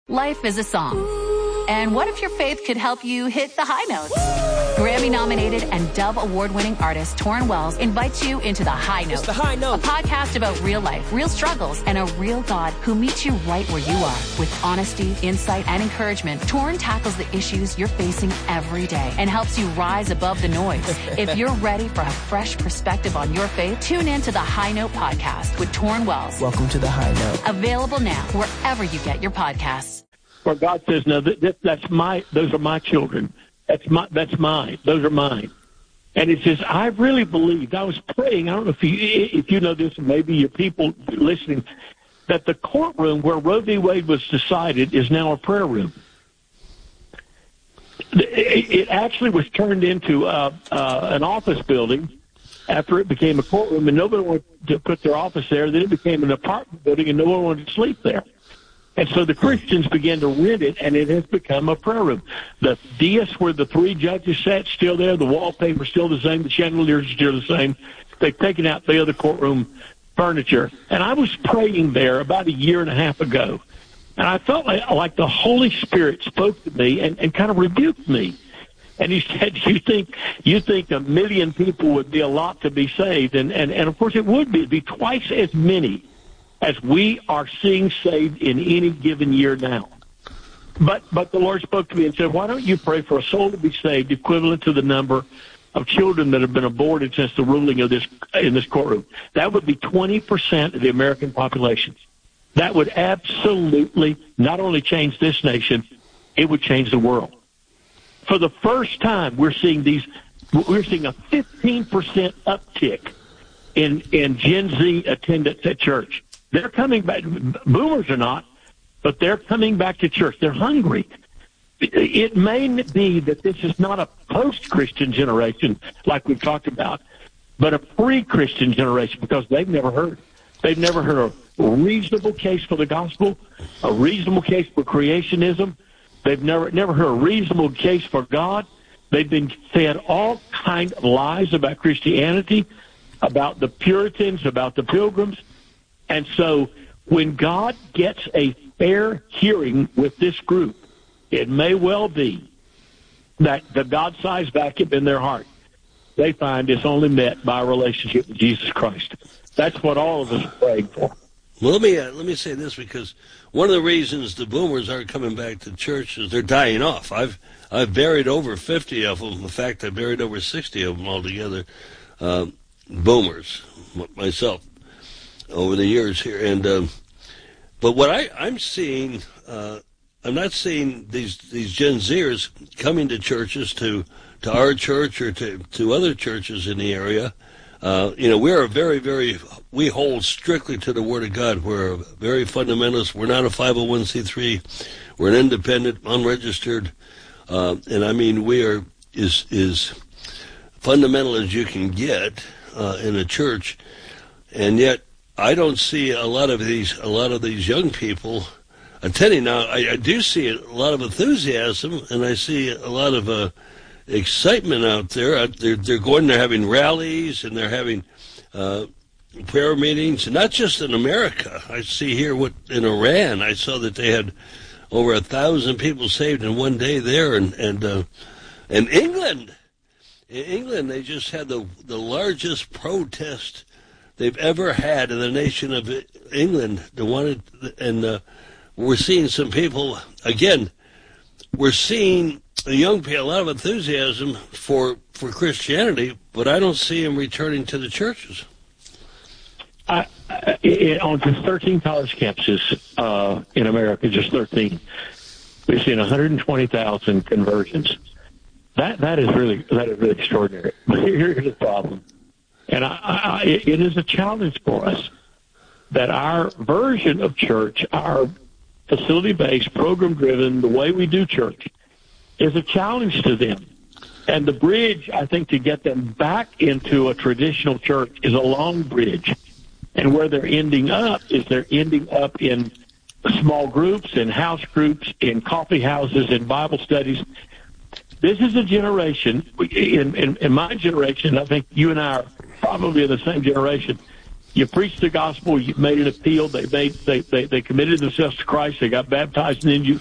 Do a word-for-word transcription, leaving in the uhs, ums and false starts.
Life is a song. And what if your faith could help you hit the high notes? Grammy-nominated and Dove Award-winning artist Torrin Wells invites you into The High Note. It's The High Note. A podcast about real life, real struggles, and a real God who meets you right where you are. With honesty, insight, and encouragement, Torrin tackles the issues you're facing every day and helps you rise above the noise. If you're ready for a fresh perspective on your faith, tune in to The High Note podcast with Torrin Wells. Welcome to The High Note. Available now wherever you get your podcasts. Where God says, no, that, that, that's my, those are my children. That's my, that's mine. Those are mine. And it says, I really believed. I was praying. I don't know if you, if you know this, and maybe your people listening, that the courtroom where Roe v. Wade was decided is now a prayer room. It, it actually was turned into uh, uh, an office building after it became a courtroom, and nobody wanted to put their office there. Then it became an apartment building, and no one wanted to sleep there. And so the Christians began to rent it, and it has become a prayer room. The dais where the three judges sat, still there. The wallpaper still the same. The chandeliers are still the same. They've taken out the other courtroom furniture. And I was praying there about a year and a half ago, and I felt like, like the Holy Spirit spoke to me and, and kind of rebuked me. And he said, you think you think a million people would be a lot to be saved? And, and, and of course, it would be. It'd be twice as many as we are seeing saved in any given year now. But but the Lord spoke to me and said, why don't you pray for a soul to be saved equivalent to the number of children that have been aborted since the ruling of this in this courtroom? That would be twenty percent of the American population. That would absolutely not only change this nation, it would change the world. For the first time, we're seeing these, we're seeing a fifteen percent uptick in, in Gen Z attendance at church. They're coming back. Boomers are not, but they're coming back to church. They're hungry. It may be that this is not a post-Christian generation like we've talked about, but a pre-Christian generation because they've never heard. They've never heard a reasonable case for the gospel, a reasonable case for creationism. They've never never heard a reasonable case for God. They've been fed all kinds of lies about Christianity, about the Puritans, about the Pilgrims. And so when God gets a fair hearing with this group, it may well be that the God-sized vacuum in their heart, they find is only met by a relationship with Jesus Christ. That's what all of us are praying for. Well, let me uh, let me say this, because one of the reasons the boomers aren't coming back to church is they're dying off. I've I've buried over fifty of them. In fact, I buried over sixty of them altogether, uh, boomers, myself, over the years here. And um, but what I, I'm seeing, uh, I'm not seeing these these Gen Zers coming to churches, to to our church or to, to other churches in the area. Uh, you know, we're a very, very, we hold strictly to the Word of God. We're very fundamentalist. We're not a five oh one c three. We're an independent, unregistered, uh, and I mean, we are is is fundamental as you can get uh, in a church, and yet I don't see a lot of these a lot of these young people attending. Now, I, I do see a lot of enthusiasm, and I see a lot of uh, excitement out there. They're, they're going, they're having rallies, and they're having uh, prayer meetings, and not just in America. I see here what in Iran, I saw that they had over a thousand people saved in one day there, and and uh, and England, in England, they just had the the largest protest they've ever had in the nation of England. They wanted, and uh, we're seeing some people again. We're seeing a young people, a lot of enthusiasm for for Christianity, but I don't see them returning to the churches. I, I, on just thirteen college campuses uh, in America, just thirteen, we've seen one hundred twenty thousand conversions. That that is really that is really extraordinary. But here, here's the problem, and I, I, it is a challenge for us that our version of church, our facility-based, program-driven, the way we do church, is a challenge to them. And the bridge, I think, to get them back into a traditional church is a long bridge. And where they're ending up is they're ending up in small groups, in house groups, in coffee houses, in Bible studies. This is a generation, in, in, in my generation, I think you and I are probably in the same generation. You preached the gospel, you made an appeal, they made they, they, they committed themselves to Christ, they got baptized, and then you